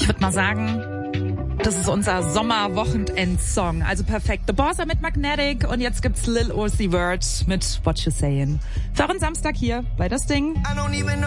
Ich würde mal sagen, das ist unser Sommerwochenend-Song. Also perfekt. The Bossa mit Magnetic und jetzt gibt's Lil Uzi Vert mit What You Sayin'. Für einen Samstag hier bei Das Ding.